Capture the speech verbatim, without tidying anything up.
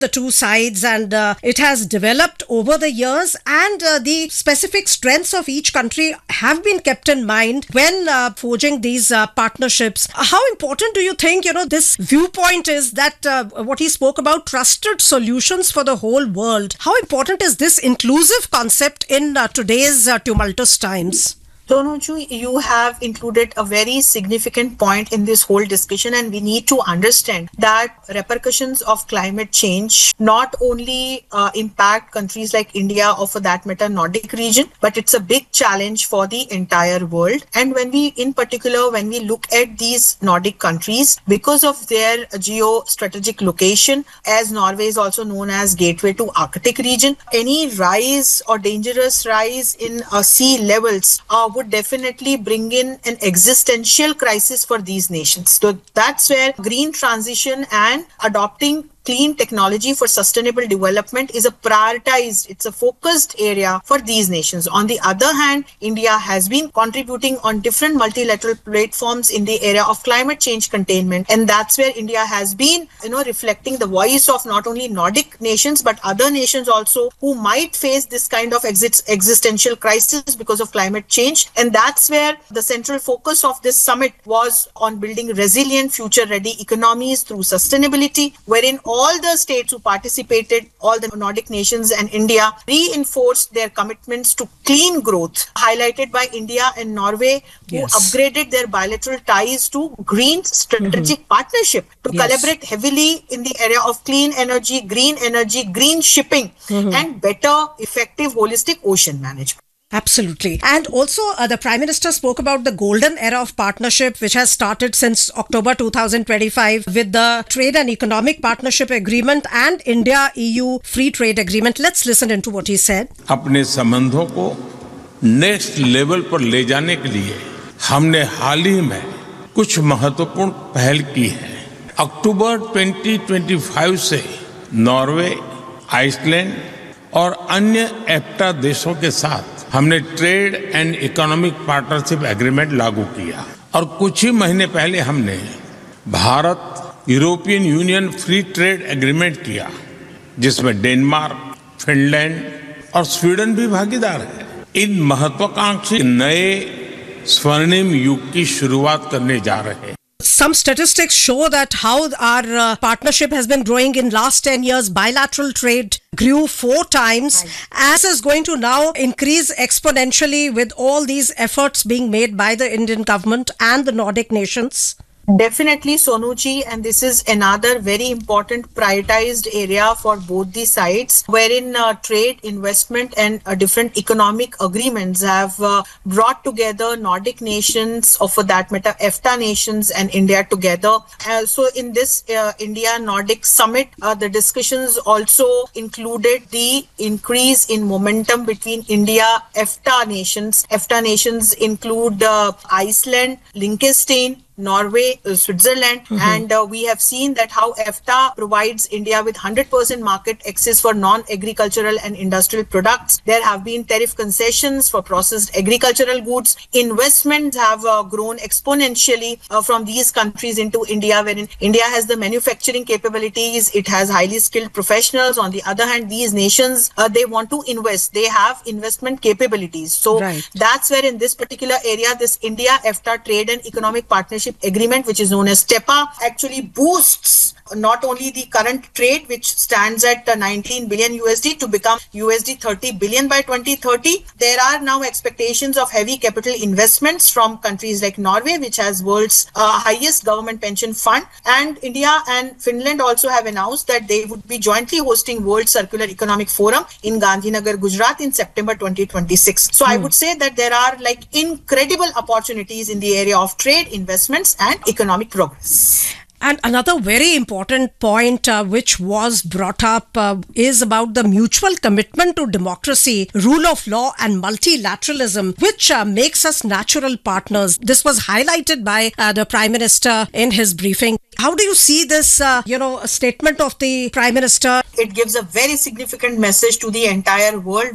the two sides, and uh, it has developed over the years, and uh, the specific strengths of each country have been kept in mind when uh, forging these uh, partnerships. How important do you think, you know, this viewpoint is that uh, what he spoke about, trusted solutions for the whole world? How important is this inclusive concept in uh, today's uh, tumultuous times? Sonuju, you have included a very significant point in this whole discussion, and we need to understand that repercussions of climate change not only uh, impact countries like India or for that matter Nordic region, but it's a big challenge for the entire world. And when we, in particular, when we look at these Nordic countries, because of their geo-strategic location, as Norway is also known as gateway to Arctic region, any rise or dangerous rise in uh, sea levels uh, would definitely bring in an existential crisis for these nations. So that's where green transition and adopting clean technology for sustainable development is a prioritized, it's a focused area for these nations. On the other hand, India has been contributing on different multilateral platforms in the area of climate change containment, and that's where India has been, you know, reflecting the voice of not only Nordic nations but other nations also who might face this kind of exist- existential crisis because of climate change. And that's where the central focus of this summit was on building resilient, future-ready economies through sustainability, wherein all the states who participated, all the Nordic nations and India, reinforced their commitments to clean growth, highlighted by India and Norway, who yes. upgraded their bilateral ties to green strategic mm-hmm. partnership to yes. collaborate heavily in the area of clean energy, green energy, green shipping, mm-hmm. and better, effective, holistic ocean management. Absolutely. And also uh, the Prime Minister spoke about the golden era of partnership, which has started since October two thousand twenty-five with the Trade and Economic Partnership Agreement and India-E U Free Trade Agreement. Let's listen into what he said. अपने संबंधों को next level पर ले जाने के लिए हमने हाल ही में कुछ महत्वपूर्ण पहल की है। अक्टूबर दो हज़ार पच्चीस से नॉर्वे, आइसलैंड और अन्य एफ्टा देशों के साथ हमने trade and economic partnership agreement लागू किया, और कुछ ही महीने पहले हमने Bharat European union free trade agreement किया, जिसमें डेनमार्क, फिनलैंड और स्वीडन भी भागीदार है। इन महत्वाकांक्षी नए स्वर्णिम युग की शुरुआत करने जा रहे हैं। Some statistics show that how our uh, partnership has been growing in last ten years. Bilateral trade grew four times, right. as is going to now increase exponentially with all these efforts being made by the Indian government and the Nordic nations. Definitely, Sonuji, and this is another very important prioritized area for both the sides, wherein uh, trade, investment and uh, different economic agreements have uh, brought together Nordic nations, or for that matter EFTA nations and India together. Uh, so in this uh, India-Nordic summit, uh, the discussions also included the increase in momentum between India, EFTA nations. EFTA nations include uh, Iceland, Liechtenstein, Norway, uh, Switzerland, mm-hmm. and uh, we have seen that how EFTA provides India with one hundred percent market access for non-agricultural and industrial products. There have been tariff concessions for processed agricultural goods. Investments have uh, grown exponentially uh, from these countries into India, wherein India has the manufacturing capabilities, it has highly skilled professionals. On the other hand, these nations, uh, they want to invest, they have investment capabilities. So right. that's where in this particular area, this India-EFTA Trade and Economic Partnership Agreement, which is known as TEPA, actually boosts not only the current trade, which stands at uh, nineteen billion U S D, to become U S D thirty billion by twenty thirty. There are now expectations of heavy capital investments from countries like Norway, which has world's uh, highest government pension fund, and India and Finland also have announced that they would be jointly hosting World Circular Economic Forum in Gandhinagar, Gujarat in September twenty twenty-six. So hmm. I would say that there are like incredible opportunities in the area of trade, investments and economic progress. And another very important point uh, which was brought up uh, is about the mutual commitment to democracy, rule of law and multilateralism, which uh, makes us natural partners. This was highlighted by uh, the Prime Minister in his briefing. How do you see this, uh, you know, statement of the Prime Minister? It gives a very significant message to the entire world.